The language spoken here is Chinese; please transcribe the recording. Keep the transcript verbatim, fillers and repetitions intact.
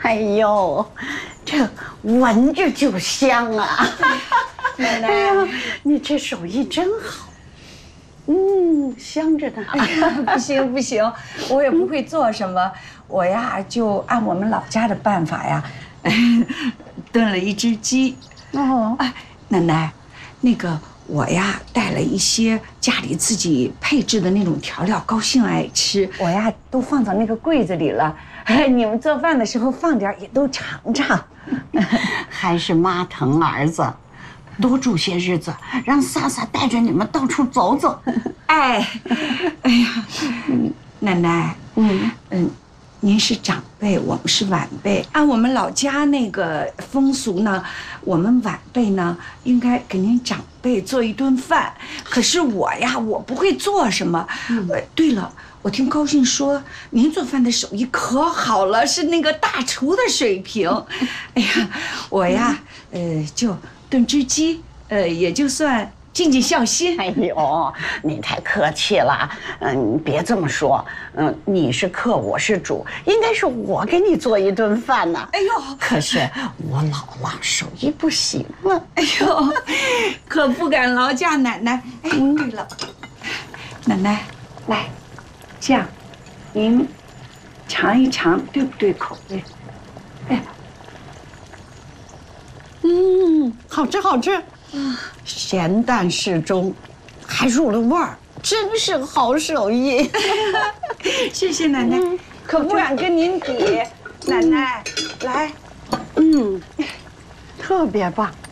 哎呦，这闻着就香啊！ 奶奶， 哎呀，你这手艺真好。嗯，香着呢。 哎呀，不行不行，我也不会做什么，我呀就按我们老家的办法呀，炖了一只鸡。 哦， 哎，奶奶，那个我呀带了一些家里自己配制的那种调料，高兴爱吃，我呀都放到那个柜子里了。哎，你们做饭的时候放点也都尝尝。 还是妈疼儿子。多住些日子，让萨萨带着你们到处走走。 哎，哎呀，奶奶， 嗯嗯，您是长辈，我们是晚辈。按我们老家那个风俗呢，我们晚辈呢应该给您长辈做一顿饭。可是我呀，我不会做什么。嗯、呃，对了，我听高兴说您做饭的手艺可好了，是那个大厨的水平。哎呀，我呀，呃，就。炖只鸡，呃，也就算尽尽孝心。 哎呦，你太客气了，嗯，别这么说，嗯，你是客，我是主，应该是我给你做一顿饭呢。 哎呦， 可是我姥姥手艺不行了。 哎呦，可不敢劳驾奶奶。哎，对了，奶奶，来，这样，您尝一尝，对不对口味？哎。 嗯，好吃好吃，啊，咸淡适中，还入了味儿，真是好手艺。 谢谢奶奶，嗯、可不敢跟您比。奶奶，来， 嗯，特别棒。